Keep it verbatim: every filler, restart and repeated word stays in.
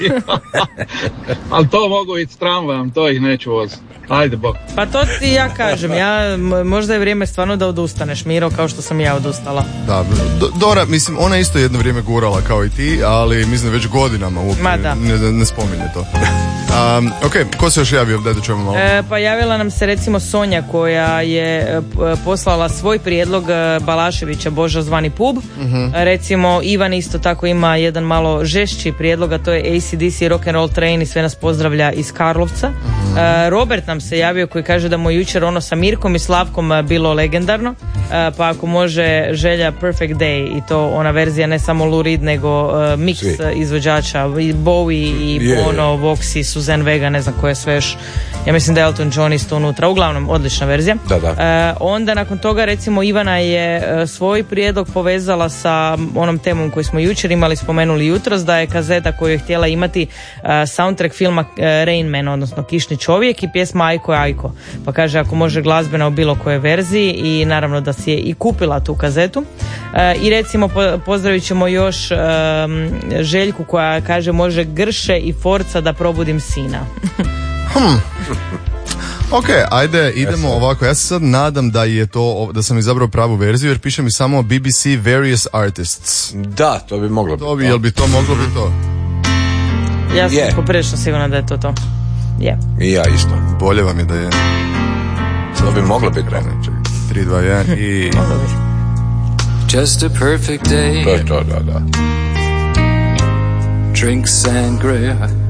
Ali to mogu ići s tramvajem, to ih neću voziti. Ajde, bok. Pa to ti ja kažem, ja, možda je vrijeme stvarno da odustaneš, Miro, kao što sam ja odustala. Da, do, Dora, mislim, ona isto jedno vrijeme gurala kao i ti, ali mislim već godinama uopće ne, ne spominje to. Um, ok, ko se još javio, da čujemo malo? E, pa javila nam se recimo Sonja koja je poslala svoj prijedlog Balaševića, Boža zvani pub. Uh-huh. Recimo Ivan isto tako ima jedan malo žešći prijedlog, a to je A C D C Rock and Roll Train i sve nas pozdravlja iz Karlovca. Uh-huh. E, Robert nam se javio koji kaže da mu jučer ono sa Mirkom i Slavkom bilo legendarno, e, pa ako može želja Perfect Day i to ona verzija ne samo Lou Reed nego uh, mix Svi. izvođača i Bowie i yeah. Bono, Voxy, Suzanne Vega, ne znam koje sve još. Ja mislim da je Elton John isto unutra. Uglavnom, odlična verzija. Da, da. E, onda nakon toga recimo Ivana je e, svoj prijedlog povezala sa onom temom koju smo jučer imali, spomenuli jutros, da je kazeta koju je htjela imati e, soundtrack filma e, Rain Man, odnosno Kišni čovjek i pjesma Ajko je Ajko. Pa kaže ako može glazbena u bilo kojoj verziji i naravno da si je i kupila tu kazetu. E, I recimo po, pozdravit ćemo još e, Željku koja kaže može Grše i Forca da probudim sina. hmm. Ok, ajde, idemo ovako. Ja se sad nadam da je to, da sam izabrao pravu verziju, jer piše mi samo B B C Various Artists. Da, to bi moglo biti. To bi, jel bi to moglo biti to? Ja sam yeah. poprilično sigurna da je to to. Yeah. I ja isto. Bolje vam je da je. To bi moglo biti. tri, dva, jedan i... Just a perfect day. To je to, da, da. Drink sangria.